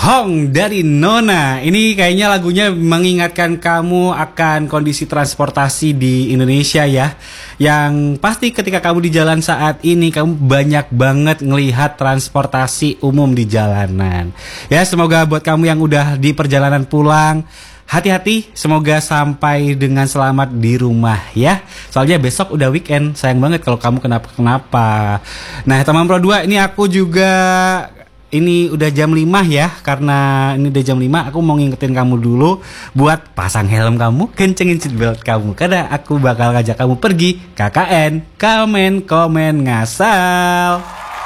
Hong dari Nona. Ini kayaknya lagunya mengingatkan kamu akan kondisi transportasi di Indonesia ya. Yang pasti ketika kamu di jalan saat ini, kamu banyak banget ngelihat transportasi umum di jalanan. Ya, semoga buat kamu yang udah di perjalanan pulang, hati-hati, semoga sampai dengan selamat di rumah ya. Soalnya besok udah weekend, sayang banget kalau kamu kenapa-kenapa. Nah, teman Pro 2, ini aku juga udah jam 5 ya. Karena ini udah jam 5, aku mau ngingetin kamu dulu buat pasang helm kamu, kencengin seatbelt kamu, karena aku bakal ngajak kamu pergi KKN, komen ngasal.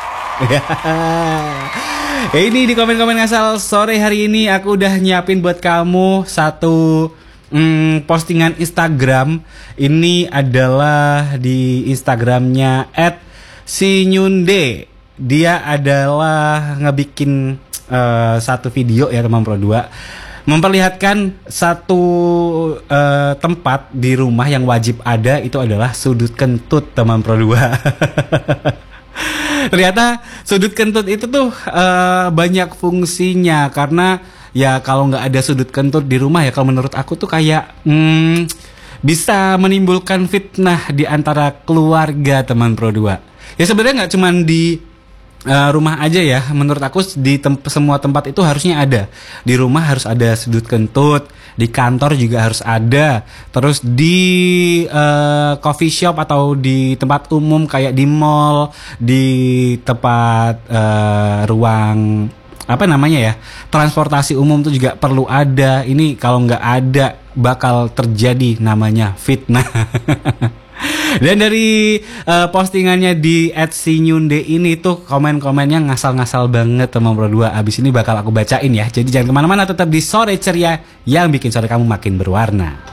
Ini di komen ngasal sore hari ini aku udah nyiapin buat kamu satu postingan Instagram. Ini adalah di Instagramnya @sinyunde. Dia adalah ngebikin satu video ya teman Pro 2, memperlihatkan satu tempat di rumah yang wajib ada, itu adalah sudut kentut teman Pro 2. Ternyata sudut kentut itu tuh banyak fungsinya, karena ya kalau nggak ada sudut kentut di rumah ya, kalau menurut aku tuh kayak bisa menimbulkan fitnah di antara keluarga teman Pro 2. Ya sebenarnya nggak cuman di rumah aja ya, menurut aku di semua tempat itu harusnya ada. Di rumah harus ada sudut kentut, di kantor juga harus ada, terus di coffee shop atau di tempat umum kayak di mall, di tempat ruang apa namanya ya, transportasi umum itu juga perlu ada. Ini kalau nggak ada bakal terjadi namanya fitnah. Dan dari postingannya di @sinyunde ini tuh komen-komennya ngasal-ngasal banget teman Pro 2. Abis ini bakal aku bacain ya. Jadi jangan kemana-mana, tetap di Sore Ceria yang bikin sore kamu makin berwarna.